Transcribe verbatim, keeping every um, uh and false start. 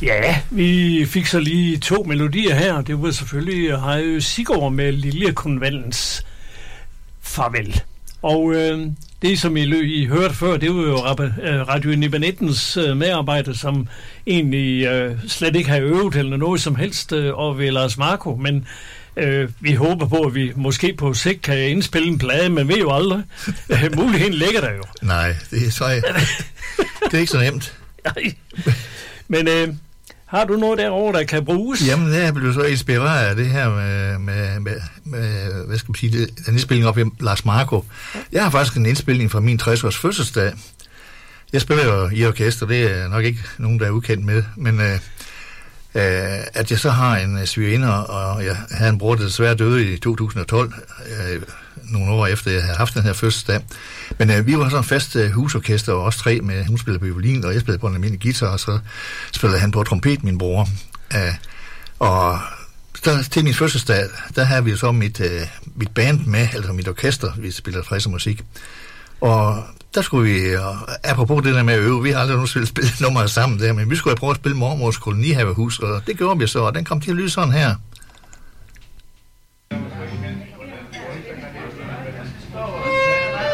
Ja, vi fik så lige to melodier her. Det var selvfølgelig Harry Sigurd med Liljekonvalens Farvel. Og øh, det, som I, lø, I hørte før, det var jo Radio Nippa nittens øh, medarbejder, som egentlig øh, slet ikke har øvet eller noget som helst øh, over ved Lars Marco, men øh, vi håber på, at vi måske på sigt kan indspille en plade, men ved jo aldrig. Muligheden ligger der jo. Nej, det er, så, det er ikke så nemt. Nej. Men øh, har du noget derovre, der kan bruges? Jamen, det blev så inspireret af det her med, med, med, med hvad skal man sige, det, den indspilling op i Lars Marco. Jeg har faktisk en indspilning fra min tres års fødselsdag. Jeg spiller jo i orkester, det er nok ikke nogen, der er ukendt med, men øh, øh, at jeg så har en svigerinde, og jeg havde en bror, der desværre døde i to tusind og tolv, øh, nogle år efter jeg havde haft den her fødselsdag. Men øh, vi var sådan en fast øh, husorkester, og også tre med, hun spillede på violin, og jeg spillede på en almindelig guitar, og så spillede han på trompet, min bror. Øh, og der, til min fødselsdag, der havde vi så mit, øh, mit band med, altså mit orkester, vi spiller fræs og musik. Og der skulle vi, og apropos det der med at øve, vi har aldrig nogen spillet nummer sammen der, men vi skulle have prøvet at spille Mormors Kolonihavehus, og det gjorde vi så, og den kom til at lyde sådan her.